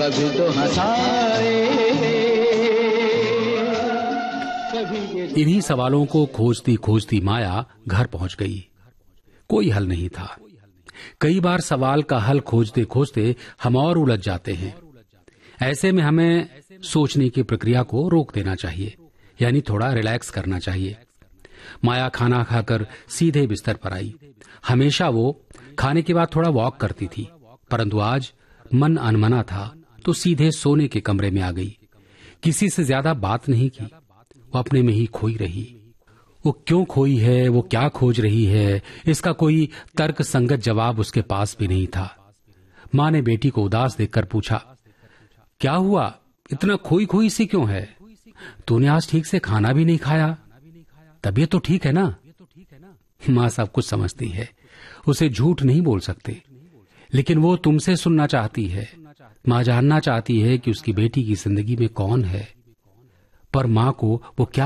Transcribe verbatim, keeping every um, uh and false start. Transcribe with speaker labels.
Speaker 1: कभी तो हंसाए।
Speaker 2: इन्हीं सवालों को खोजती खोजती माया घर पहुंच गई। कोई हल नहीं था। कई बार सवाल का हल खोजते खोजते हम और उलझ जाते हैं। ऐसे में हमें सोचने की प्रक्रिया को रोक देना चाहिए, यानी थोड़ा रिलैक्स करना चाहिए। माया खाना खाकर सीधे बिस्तर पर आई। हमेशा वो खाने के बाद थोड़ा वॉक करती थी, परंतु आज मन अनमना था तो सीधे सोने के कमरे में आ गई। किसी से ज्यादा बात नहीं की, वो अपने में ही खोई रही। वो क्यों खोई है, वो क्या खोज रही है, इसका कोई तर्क संगत जवाब उसके पास भी नहीं था। माँ ने बेटी को उदास देखकर पूछा, क्या हुआ, इतना खोई खोई सी क्यों है? तूने आज ठीक से खाना भी नहीं खाया, तबीयत तो ठीक है ना? माँ सब कुछ समझती है, उसे झूठ नहीं बोल सकते, लेकिन वो तुमसे सुनना चाहती है। माँ जानना चाहती है कि उसकी बेटी की जिंदगी में कौन है, पर माँ को वो क्या